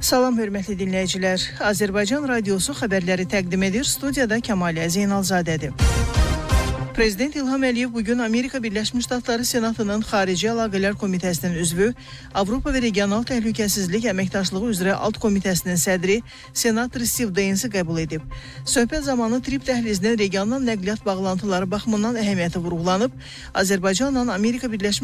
Salam hörmətli dinləyicilər. Azərbaycan Radiosu xəbərləri təqdim edir. Studiyada Kəmalə Zeynalzadədir. Prezident İlham Əliyev bugün Amerika Birləşmiş Ştatları Senatının Xarici Əlaqələr Komitəsinin üzvü, Avropa və Regional Təhlükəsizlik Əməkdaşlığı üzrə Alt Komitəsinin sədri Senator Steve Daines-i qəbul edib. Söhbət zamanı Trip dəhlizinin regional nəqliyyat bağlantıları baxımından əhəmiyyəti vurğulanıb. Azərbaycanla Amerika Birləşmiş